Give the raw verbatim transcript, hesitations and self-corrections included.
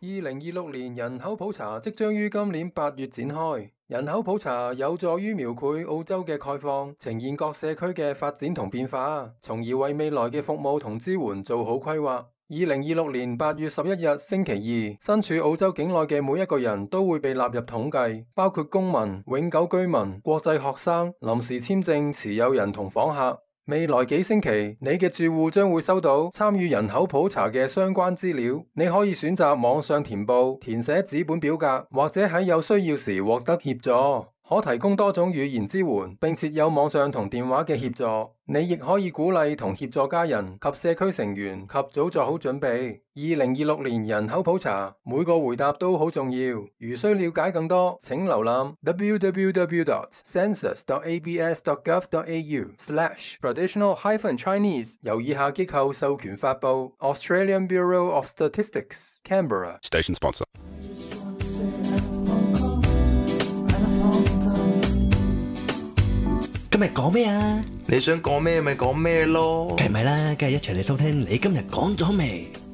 二零二六年人口普查即將於今年八月展開。人口普查有助於描繪澳洲嘅概況，呈現各社區嘅發展同變化，從而為未來嘅服務同支援做好規劃。二零二六年八月十一日星期二，身處澳洲境內嘅每一個人都會被納入統計，包括公民、永久居民、國際學生、臨時簽證持有人同訪客。未來幾星期，你嘅住戶將會收到參與人口普查嘅相關資料。你可以選擇網上填報、填寫紙本表格，或者喺有需要時獲得協助。可提供多種語言支援，並設有網上同電話嘅協助。你亦可以鼓勵同協助家人及社區成員及早做好準備。二零二六年人口普查，每個回答都好重要。如需了解更多，請瀏覽 w w w dot census dot a b s dot gov dot a u slash traditional hyphen Chinese， 由以下機構授權發布 Australian Bureau of Statistics Canberra Station sponsor。 今日講咩啊？ 你想講咩咪講咩咯， 梗係咪啦，梗係一齊嚟收聽你今日講咗未？